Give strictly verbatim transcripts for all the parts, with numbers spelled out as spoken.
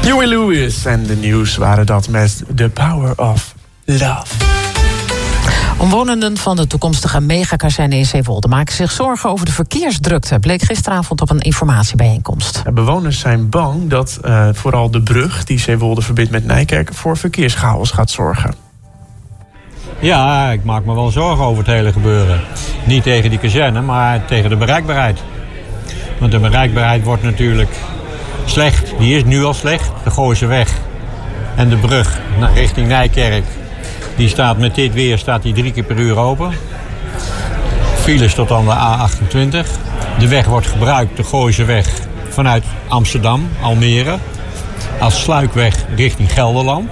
Huey Lewis en de News waren dat met The Power of Love. Omwonenden van de toekomstige megakazerne in Zeewolde maken zich zorgen over de verkeersdrukte, bleek gisteravond op een informatiebijeenkomst. Ja, bewoners zijn bang dat uh, vooral de brug die Zeewolde verbindt met Nijkerk voor verkeerschaos gaat zorgen. Ja, ik maak me wel zorgen over het hele gebeuren. Niet tegen die kazerne, maar tegen de bereikbaarheid. Want de bereikbaarheid wordt natuurlijk slecht. Die is nu al slecht. De Gooiseweg en de brug naar richting Nijkerk. Die staat met dit weer staat die drie keer per uur open. Files tot aan de A achtentwintig. De weg wordt gebruikt, de Gooiseweg, vanuit Amsterdam, Almere. Als sluikweg richting Gelderland.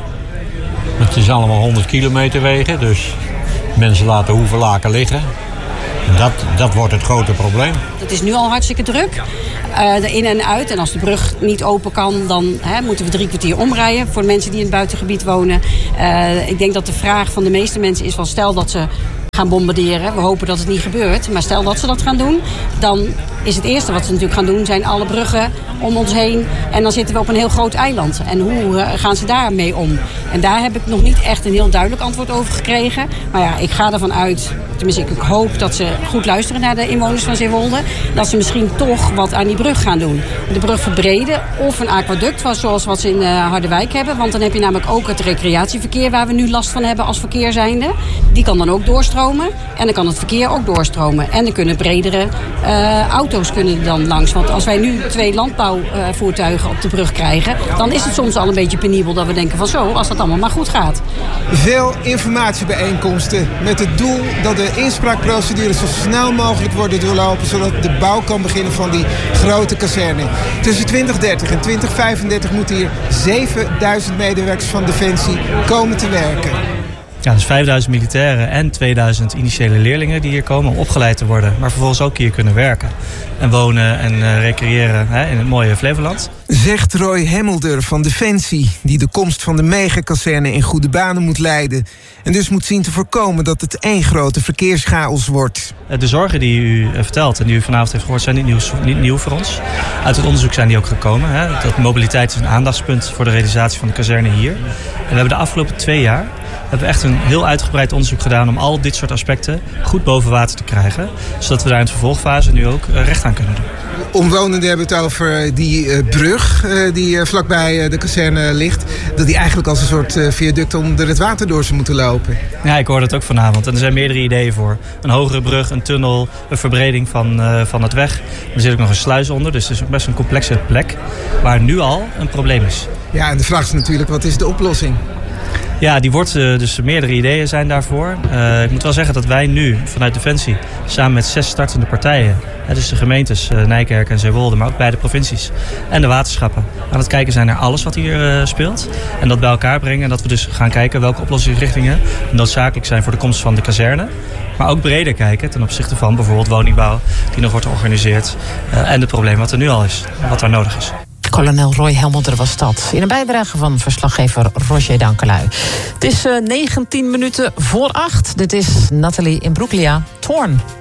Het is allemaal honderd kilometer wegen, dus mensen laten Hoevelaken liggen. Dat, dat wordt het grote probleem. Het is nu al hartstikke druk. Uh, de in en uit. En als de brug niet open kan, dan hè, moeten we drie kwartier omrijden voor de mensen die in het buitengebied wonen. Uh, ik denk dat de vraag van de meeste mensen is van stel dat ze gaan bombarderen. We hopen dat het niet gebeurt. Maar stel dat ze dat gaan doen, dan is het eerste wat ze natuurlijk gaan doen zijn alle bruggen om ons heen. En dan zitten we op een heel groot eiland. En hoe uh, gaan ze daarmee om? En daar heb ik nog niet echt een heel duidelijk antwoord over gekregen. Maar ja, ik ga ervan uit, tenminste ik hoop dat ze goed luisteren naar de inwoners van Zeewolde. Dat ze misschien toch wat aan die brug gaan doen. De brug verbreden of een aquaduct zoals wat ze in uh, Harderwijk hebben. Want dan heb je namelijk ook het recreatieverkeer waar we nu last van hebben als verkeer zijnde. Die kan dan ook doorstromen. En dan kan het verkeer ook doorstromen. En dan kunnen bredere uh, auto's kunnen er dan langs. Want als wij nu twee landbouwvoertuigen op de brug krijgen, dan is het soms al een beetje penibel dat we denken van zo, als dat allemaal maar goed gaat. Veel informatiebijeenkomsten met het doel dat de inspraakprocedures zo snel mogelijk worden doorlopen, zodat de bouw kan beginnen van die grote kazerne. Tussen twintig dertig en twintig vijfendertig moeten hier zevenduizend medewerkers van Defensie komen te werken. Ja, dus vijfduizend militairen en tweeduizend initiële leerlingen die hier komen om opgeleid te worden, maar vervolgens ook hier kunnen werken en wonen en uh, recreëren hè, in het mooie Flevoland. Zegt Roy Hemmelder van Defensie, die de komst van de megakazerne in goede banen moet leiden en dus moet zien te voorkomen dat het één grote verkeerschaos wordt. De zorgen die u vertelt en die u vanavond heeft gehoord zijn niet nieuw, niet nieuw voor ons. Uit het onderzoek zijn die ook gekomen. Hè. Dat mobiliteit is een aandachtspunt voor de realisatie van de kazerne hier. En we hebben de afgelopen twee jaar hebben we echt een heel uitgebreid onderzoek gedaan om al dit soort aspecten goed boven water te krijgen. Zodat we daar in de vervolgfase nu ook recht aan kunnen doen. Omwonenden hebben het over die uh, brug uh, die uh, vlakbij uh, de kazerne ligt. Dat die eigenlijk als een soort uh, viaduct onder het water door zou moeten lopen. Ja, ik hoorde het ook vanavond. En er zijn meerdere ideeën voor. Een hogere brug, een tunnel, een verbreding van, uh, van het weg. Er zit ook nog een sluis onder, dus het is best een complexe plek waar nu al een probleem is. Ja, en de vraag is natuurlijk, wat is de oplossing? Ja, die wordt, dus meerdere ideeën zijn daarvoor. Uh, ik moet wel zeggen dat wij nu vanuit Defensie samen met zes startende partijen, hè, dus de gemeentes uh, Nijkerk en Zeewolde, maar ook beide provincies en de waterschappen, aan het kijken zijn naar alles wat hier uh, speelt. En dat bij elkaar brengen en dat we dus gaan kijken welke oplossingsrichtingen noodzakelijk zijn voor de komst van de kazerne. Maar ook breder kijken ten opzichte van bijvoorbeeld woningbouw die nog wordt georganiseerd uh, en het probleem wat er nu al is, wat daar nodig is. Kolonel Roy Helmelder was dat. In een bijdrage van verslaggever Roger Dankelui. Het is uh, negentien minuten voor acht. Dit is Nathalie Imbruglia, Torn.